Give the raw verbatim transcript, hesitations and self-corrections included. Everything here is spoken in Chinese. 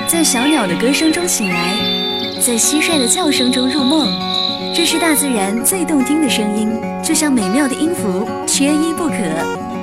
在小鸟的歌声中醒来，在蟋蟀的叫声中入梦。这是大自然最动听的声音，就像美妙的音符，缺一不可。